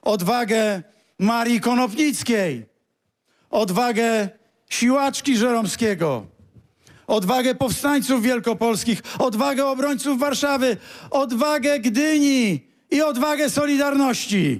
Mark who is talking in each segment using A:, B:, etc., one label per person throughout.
A: odwagę Marii Konopnickiej, odwagę siłaczki Żeromskiego, odwagę powstańców wielkopolskich, odwagę obrońców Warszawy, odwagę Gdyni i odwagę Solidarności.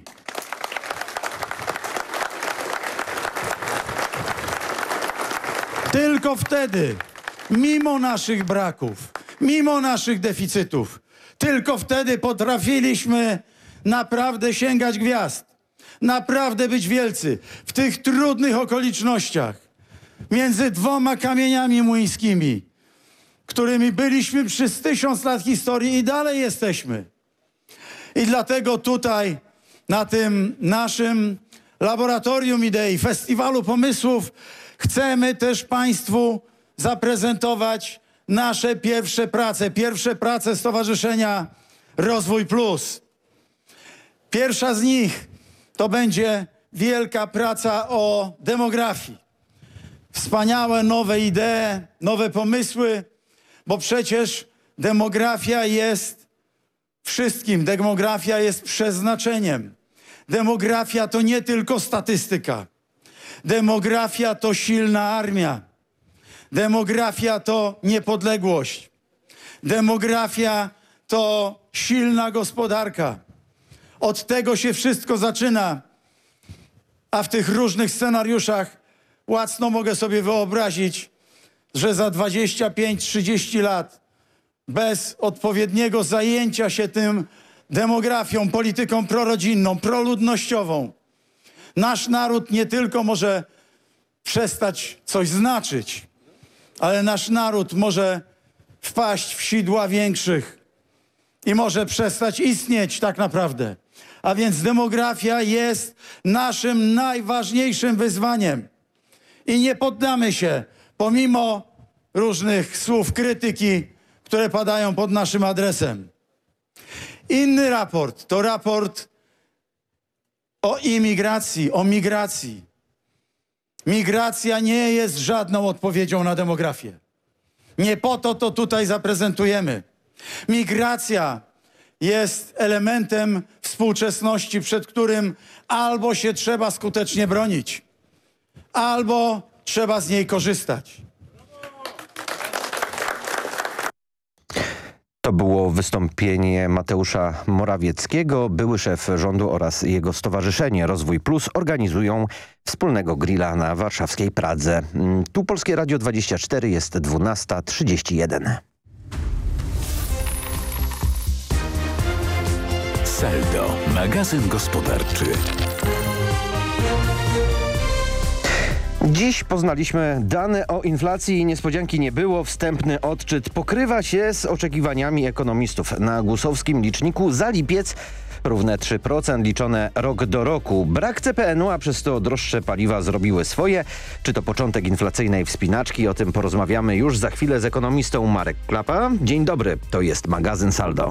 A: Tylko wtedy, mimo naszych braków, mimo naszych deficytów, tylko wtedy potrafiliśmy naprawdę sięgać gwiazd, naprawdę być wielcy w tych trudnych okolicznościach, między dwoma kamieniami młyńskimi, którymi byliśmy przez 1000 lat historii i dalej jesteśmy. I dlatego tutaj, na tym naszym Laboratorium Idei, Festiwalu Pomysłów, chcemy też Państwu zaprezentować nasze pierwsze prace Stowarzyszenia Rozwój Plus. Pierwsza z nich to będzie wielka praca o demografii. Wspaniałe nowe idee, nowe pomysły, bo przecież demografia jest wszystkim. Demografia jest przeznaczeniem. Demografia to nie tylko statystyka. Demografia to silna armia. Demografia to niepodległość. Demografia to silna gospodarka. Od tego się wszystko zaczyna, a w tych różnych scenariuszach łacno mogę sobie wyobrazić, że za 25-30 lat bez odpowiedniego zajęcia się tym demografią, polityką prorodzinną, proludnościową, nasz naród nie tylko może przestać coś znaczyć, ale nasz naród może wpaść w sidła większych i może przestać istnieć tak naprawdę. A więc demografia jest naszym najważniejszym wyzwaniem. I nie poddamy się, pomimo różnych słów krytyki, które padają pod naszym adresem. Inny raport to raport o imigracji, o migracji. Migracja nie jest żadną odpowiedzią na demografię. Nie po to to tutaj zaprezentujemy. Migracja jest elementem współczesności, przed którym albo się trzeba skutecznie bronić, albo trzeba z niej korzystać.
B: To było wystąpienie Mateusza Morawieckiego. Były szef rządu oraz jego stowarzyszenie Rozwój Plus organizują wspólnego grilla na warszawskiej Pradze. Tu Polskie Radio 24, jest 12:31.
C: Saldo, magazyn gospodarczy.
B: Dziś poznaliśmy dane o inflacji i niespodzianki nie było. Wstępny odczyt pokrywa się z oczekiwaniami ekonomistów. Na GUS-owskim liczniku za lipiec równe 3% liczone rok do roku. Brak CPN-u, a przez to droższe paliwa zrobiły swoje. Czy to początek inflacyjnej wspinaczki? O tym porozmawiamy już za chwilę z ekonomistą Marek Klapa. Dzień dobry, to jest magazyn Saldo.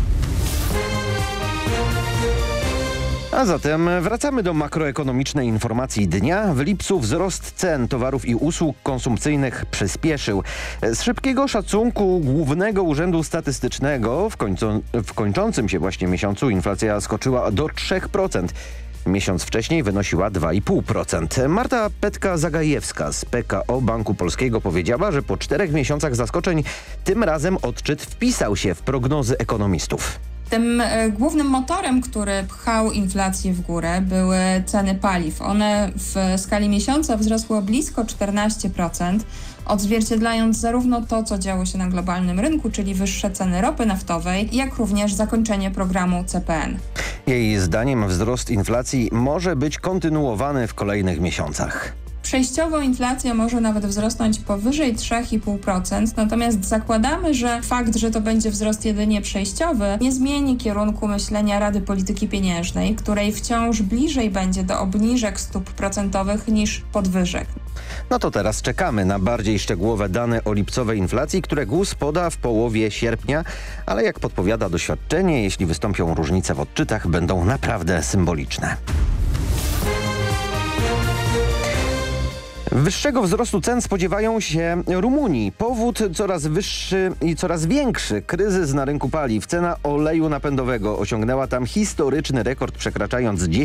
B: A zatem wracamy do makroekonomicznej informacji dnia. W lipcu wzrost cen towarów i usług konsumpcyjnych przyspieszył. Z szybkiego szacunku Głównego Urzędu Statystycznego w kończącym się właśnie miesiącu inflacja skoczyła do 3%. Miesiąc wcześniej wynosiła 2,5%. Marta Petka-Zagajewska z PKO Banku Polskiego powiedziała, że po 4 miesiącach zaskoczeń tym razem odczyt wpisał się w prognozy ekonomistów.
D: Tym głównym motorem, który pchał inflację w górę, były ceny paliw. One w skali miesiąca wzrosły o blisko 14%, odzwierciedlając zarówno to, co działo się na globalnym rynku, czyli wyższe ceny ropy naftowej, jak również zakończenie programu CPN.
B: Jej zdaniem wzrost inflacji może być kontynuowany w kolejnych miesiącach.
D: Przejściowo inflacja może nawet wzrosnąć powyżej 3,5%, natomiast zakładamy, że fakt, że to będzie wzrost jedynie przejściowy, nie zmieni kierunku myślenia Rady Polityki Pieniężnej, której wciąż bliżej będzie do obniżek stóp procentowych niż podwyżek.
B: No to teraz czekamy na bardziej szczegółowe dane o lipcowej inflacji, które GUS poda w połowie sierpnia, ale jak podpowiada doświadczenie, jeśli wystąpią różnice w odczytach, będą naprawdę symboliczne. Wyższego wzrostu cen spodziewają się Rumunii. Powód coraz wyższy i coraz większy kryzys na rynku paliw. Cena oleju napędowego osiągnęła tam historyczny rekord, przekraczając